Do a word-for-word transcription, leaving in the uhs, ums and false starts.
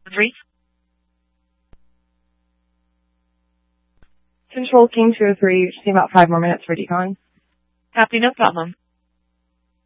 Three. Control King two oh three, just need about five more minutes for decon. Copy, no problem.